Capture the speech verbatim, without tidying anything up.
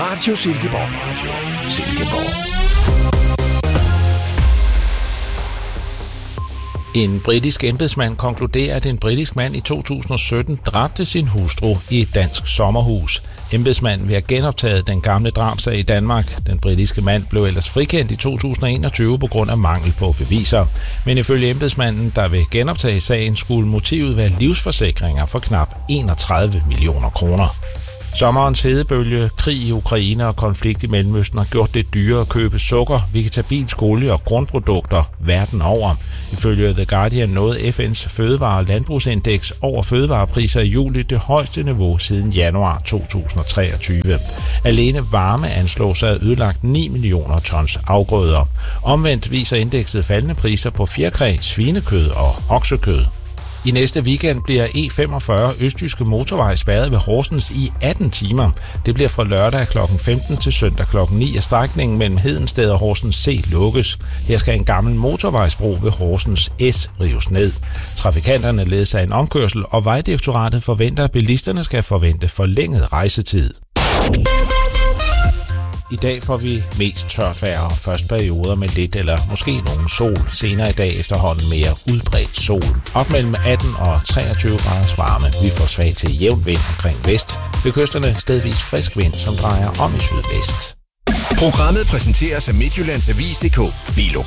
Radio Silkeborg. Radio Silkeborg. En britisk embedsmand konkluderer, at en britisk mand i to tusind og sytten dræbte sin hustru i et dansk sommerhus. Embedsmanden vil have genoptaget den gamle drabsag i Danmark. Den britiske mand blev ellers frikendt i to tusind og enogtyve på grund af mangel på beviser. Men ifølge embedsmanden, der vil genoptage sagen, skulle motivet være livsforsikringer for knap enogtredive millioner kroner. Sommerens hedebølge, krig i Ukraine og konflikt i Mellemøsten har gjort det dyrere at købe sukker, vegetabilsk olie og grundprodukter verden over. Ifølge The Guardian nåede F N's fødevare- og landbrugsindeks over fødevarepriser i juli det højeste niveau siden januar to tusind og treogtyve. Alene varme anslås at have ødelagt ni millioner tons afgrøder. Omvendt viser indekset faldende priser på fjerkræ, svinekød og oksekød. I næste weekend bliver E femogfyrre Østjyske Motorvej spærret ved Horsens i atten timer. Det bliver fra lørdag klokken femten til søndag klokken ni, at strækningen mellem Hedensted og Horsens C lukkes. Her skal en gammel motorvejsbro ved Horsens S rives ned. Trafikanterne ledes af en omkørsel, og Vejdirektoratet forventer, at bilisterne skal forvente forlænget rejsetid. I dag får vi mest tørt vejr og først perioder med lidt eller måske nogen sol. Senere i dag efterhånden mere udbredt sol. Op mellem atten og treogtyve graders varme. Vi får svag til jævn vind omkring vest. Ved kysterne stedvis frisk vind, som drejer om i sydvest. Programmet præsenteres af Midtjyllands Avis punktum d k. Vi